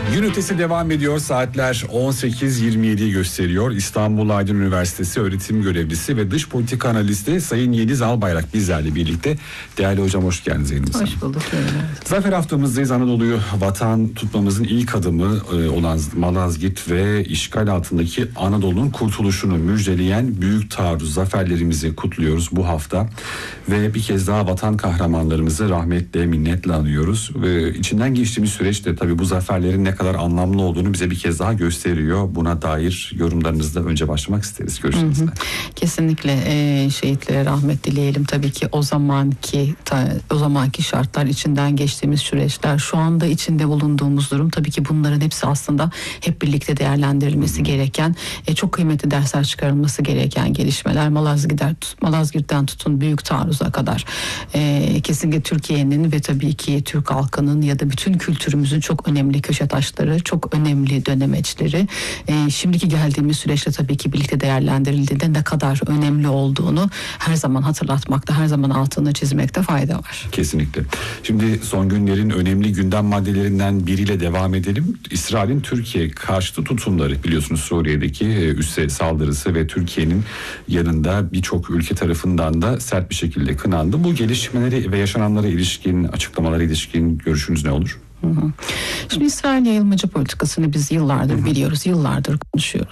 Gün ötesi devam ediyor. Saatler 18.27'yi gösteriyor. İstanbul Aydın Üniversitesi öğretim görevlisi ve dış politika analisti Sayın Yeliz Albayrak bizlerle birlikte. Değerli hocam, hoş geldiniz yayınımıza. Hoş bulduk. Zafer haftamızdayız. Anadolu'yu vatan tutmamızın ilk adımı olan Malazgirt ve işgal altındaki Anadolu'nun kurtuluşunu müjdeleyen büyük taarruz zaferlerimizi kutluyoruz bu hafta. Ve bir kez daha vatan kahramanlarımızı rahmetle, minnetle anıyoruz. Ve içinden geçtiğimiz süreçte tabii bu zaferlerin ne kadar anlamlı olduğunu bize bir kez daha gösteriyor. Buna dair yorumlarınızla önce başlamak isteriz. Görüşünüzle. Kesinlikle şehitlere rahmet dileyelim. Tabii ki o zamanki şartlar, içinden geçtiğimiz süreçler, şu anda içinde bulunduğumuz durum, tabii ki bunların hepsi aslında hep birlikte değerlendirilmesi gereken, çok kıymetli dersler çıkarılması gereken gelişmeler. Malazgirt'ten tutun büyük taarruza kadar kesinlikle Türkiye'nin ve tabii ki Türk halkının ya da bütün kültürümüzün çok önemli köşe taşları, çok önemli dönemeçleri şimdiki geldiğimiz süreçte tabii ki birlikte değerlendirildiğinde ne kadar önemli olduğunu her zaman hatırlatmakta, her zaman altını çizmekte fayda var. Kesinlikle. Şimdi son günlerin önemli gündem maddelerinden biriyle devam edelim. İsrail'in Türkiye karşıtı tutumları, biliyorsunuz Suriye'deki üsse saldırısı ve Türkiye'nin yanında birçok ülke tarafından da sert bir şekilde kınandı. Bu gelişmeleri ve yaşananlara ilişkin, açıklamalara ilişkin görüşünüz ne olur? Şimdi İsrail yayılmacı politikasını biz yıllardır biliyoruz, yıllardır konuşuyoruz.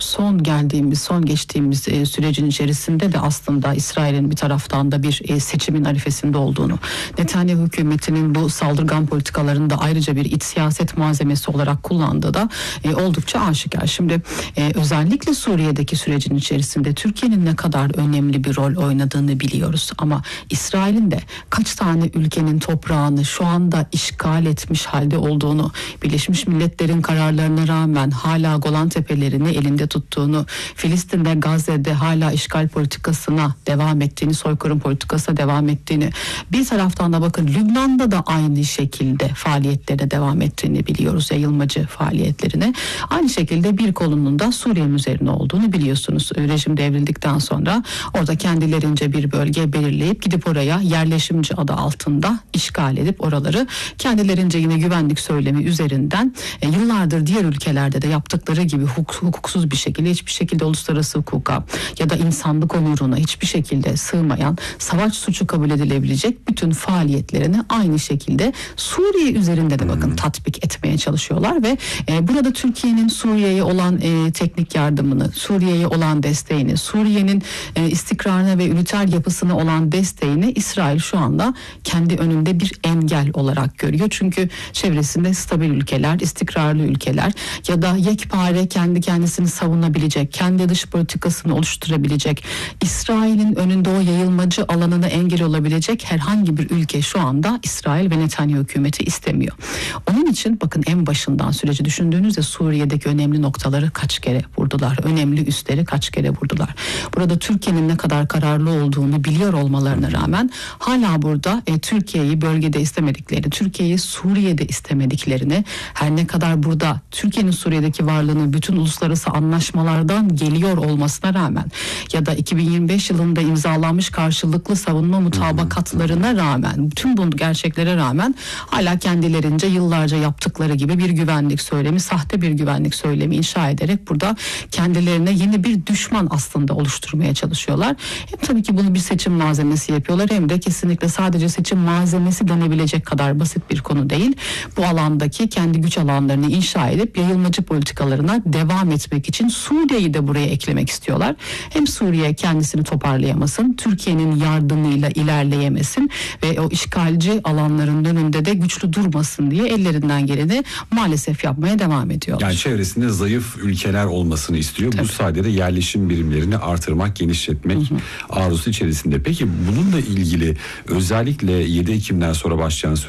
Son geçtiğimiz sürecin içerisinde de aslında İsrail'in bir taraftan da bir seçimin arifesinde olduğunu, Netanyahu hükümetinin bu saldırgan politikalarını da ayrıca bir iç siyaset malzemesi olarak kullandığı da oldukça aşikar. Şimdi özellikle Suriye'deki sürecin içerisinde Türkiye'nin ne kadar önemli bir rol oynadığını biliyoruz. Ama İsrail'in de kaç tane ülkenin toprağını şu anda işgal etmiş halde olduğunu, Birleşmiş Milletler'in kararlarına rağmen hala Golan Tepelerini elinde tuttuğunu, Filistin'de, Gazze'de hala işgal politikasına devam ettiğini, soykırım politikasına devam ettiğini, bir taraftan da bakın Lübnan'da da aynı şekilde faaliyetlere devam ettiğini biliyoruz, yayılmacı faaliyetlerine. Aynı şekilde bir kolunun da Suriye'nin üzerine olduğunu biliyorsunuz. Rejim devrildikten sonra orada kendilerince bir bölge belirleyip gidip oraya yerleşimci adı altında işgal edip oraları kendilerince yine güvenlik söylemi üzerinden yıllardır diğer ülkelerde de yaptıkları gibi hukuksuz bir şekilde, hiçbir şekilde uluslararası hukuka ya da insanlık onuruna hiçbir şekilde sığmayan, savaş suçu kabul edilebilecek bütün faaliyetlerini aynı şekilde Suriye üzerinde de bakın tatbik etmeye çalışıyorlar ve burada Türkiye'nin Suriye'ye olan teknik yardımını, Suriye'ye olan desteğini, Suriye'nin istikrarına ve üniter yapısına olan desteğini İsrail şu anda kendi önünde bir engel olarak görüyor. Çünkü çevresinde stabil ülkeler, istikrarlı ülkeler ya da yekpare kendi kendisini savunabilecek, kendi dış politikasını oluşturabilecek, İsrail'in önünde o yayılmacı alanına engel olabilecek herhangi bir ülke şu anda İsrail ve Netanyahu hükümeti istemiyor. Onun için bakın en başından süreci düşündüğünüzde Suriye'deki önemli noktaları kaç kere vurdular, önemli üsleri kaç kere vurdular. Burada Türkiye'nin ne kadar kararlı olduğunu biliyor olmalarına rağmen hala burada Türkiye'yi bölgede istemedikleri, Türkiye'yi Suriye'de istemediklerini, her ne kadar burada Türkiye'nin Suriye'deki varlığının bütün uluslararası anlaşmalardan geliyor olmasına rağmen ya da 2025 yılında imzalanmış karşılıklı savunma mutabakatlarına rağmen, bütün bu gerçeklere rağmen hala kendilerince yıllarca yaptıkları gibi bir güvenlik söylemi, sahte bir güvenlik söylemi inşa ederek burada kendilerine yeni bir düşman aslında oluşturmaya çalışıyorlar. Hem tabii ki bunu bir seçim malzemesi yapıyorlar, hem de kesinlikle sadece seçim malzemesi denebilecek kadar basit bir konu değil. Bu alandaki kendi güç alanlarını inşa edip yayılmacı politikalarına devam etmek için Suriye'yi de buraya eklemek istiyorlar. Hem Suriye kendisini toparlayamasın, Türkiye'nin yardımıyla ilerleyemesin ve o işgalci alanların önünde de güçlü durmasın diye ellerinden geleni maalesef yapmaya devam ediyorlar. Yani çevresinde zayıf ülkeler olmasını istiyor. Tabii. Bu sayede yerleşim birimlerini artırmak, genişletmek arzusu içerisinde. Peki bununla ilgili özellikle 7 Ekim'den sonra başlayan